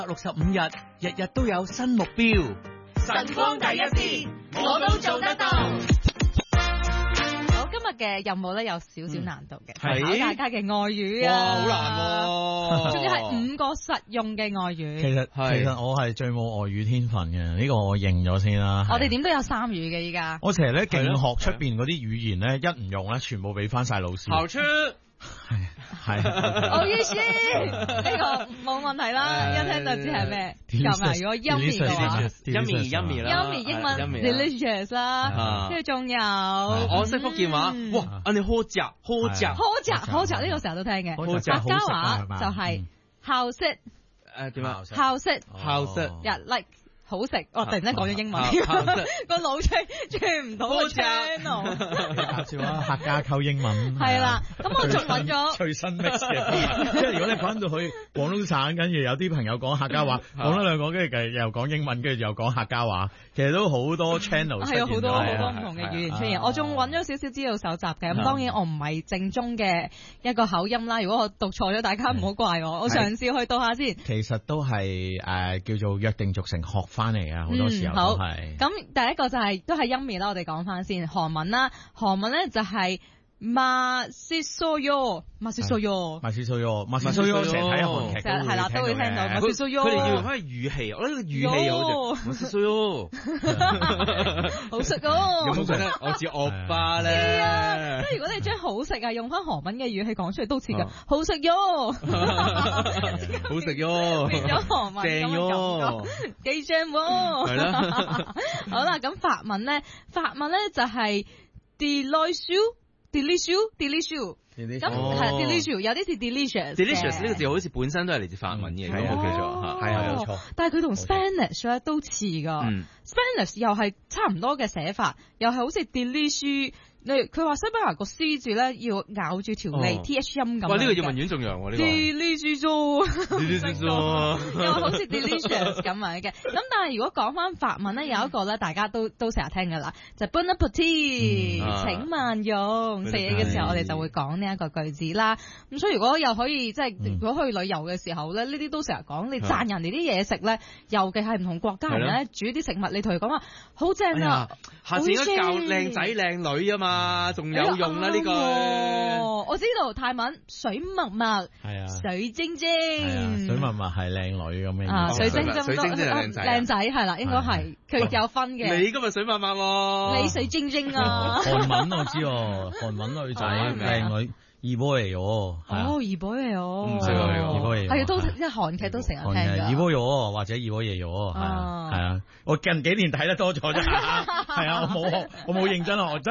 365日，日日都有新目標。 晨光第一線，我都做得到。 好，今日嘅任務咧有少少難度嘅，考大家嘅外語啊， 哇，好難喎！ 仲要係5個實用嘅外語。 其實我係最冇外語天分嘅，呢個我認咗先啦。 我哋點都有3語嘅依家。 我成日咧勁學出邊嗰啲語言咧，一唔用咧，全部俾翻晒老師。 好出係。 好意思，呢個冇問題啦，一聽就知係咩。咁啊，如果 yummy 嘅話 ，yummy 啦 ，yummy 英文 delicious 啦，跟住仲有我識福建話，哇，你好食，好食， 好食呢個成日都聽嘅。客家話就係好食， 點啊？ 好食，like 好食，突然間講咗英文，個腦轉唔到個 channel。 搞笑啊！客家溝英文係啦，咁我仲揾咗最新 mix 嘅，即係如果你講到去廣東省，跟住有啲朋友講客家話，講咗兩個，跟住又講英文，跟住又講客家話，其實都好多 channel 出現。 係有好多唔同嘅語言出現。我仲揾咗少少資料搜集嘅，咁當然我唔係正宗嘅一個口音啦。如果我讀錯咗，大家唔好怪我。我嘗試去讀下先。 其實都係叫做約定俗成學翻嚟啊，好多時候都係。 咁第一個就係都係音面啦，我哋講翻先。韓文啦，韓文咧就係맛있어요， 成日睇韓劇係啦，都會聽到맛있어요。 佢哋要用翻語氣，我覺得語氣好似맛있어요， 好食哦。 咁覺得我似惡霸咧。 係啊，即係如果你將好食啊用翻韓文嘅語氣講出嚟都似㗎，好食喲， 好食喲， 變咗韓文正喲， 幾正喎。 係啦， 好啦，咁法文咧就係 delicious。咁係 delicious，有啲似 delicious 呢個字好似本身都係嚟自法文嘅，咁我記咗，係啊，冇錯。 但係佢同 Spanish 咧都似噶，Spanish 又係差唔多嘅寫法，又係好似 delicious。佢話西班牙個 C 字咧要咬住條脷 TH 音咁。 哇！呢個要文院仲揚喎，呢個。 delicious，又好似 delicious 咁樣嘅。咁但係如果講翻法文咧，有一個咧大家都成日聽噶啦，就 bon appetit，請慢用。食嘢嘅時候我哋就會講呢一個句子啦。咁所以如果又可以即係如果去旅遊嘅時候咧，呢啲都成日講。你讚人哋啲嘢食咧，尤其係唔同國家人咧煮啲食物，你同佢講話好正啊！ 下次應該教靚仔靚女啊嘛。仲有用啦呢個， 我知道泰文水默默，係啊，水晶晶， 水默默係靚女咁樣， 水晶晶， 水晶晶係靚仔係啦，應該係佢有分嘅。 你今日水默默， 你水晶晶啊！ 韓文我知喎，韓文女仔靚女。二波嚟喎， 二波嚟喎， 唔識啊呢個， 二波嚟，係都即係韓劇都成日聽㗎。 二波嚟或者二波爺喎，係啊，我近幾年睇得多咗啫，係啊，我冇認真學。